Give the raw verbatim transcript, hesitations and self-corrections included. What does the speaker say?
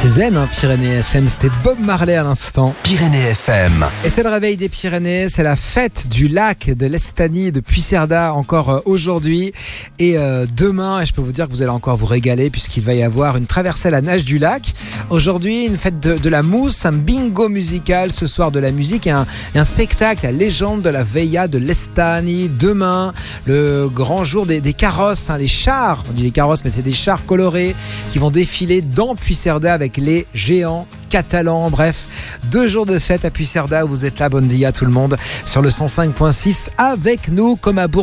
C'est zen, hein, Pyrénées F M, c'était Bob Marley à l'instant. Pyrénées F M. Et c'est le réveil des Pyrénées, c'est la fête du lac de l'Estany de Puigcerdà encore euh, aujourd'hui et euh, demain. Et je peux vous dire que vous allez encore vous régaler puisqu'il va y avoir une traversée à la nage du lac. Aujourd'hui, une fête de, de la mousse, un bingo musical ce soir, de la musique et un, et un spectacle, la légende de la Veilla de l'Estany. Demain, le grand jour des, des carrosses, hein, les chars, on dit les carrosses mais c'est des chars colorés qui vont défiler dans Puigcerdà avec les géants catalans. Bref, deux jours de fête à Puigcerdà où vous êtes là. Bon dia tout le monde sur le cent cinq virgule six avec nous comme à Bourg.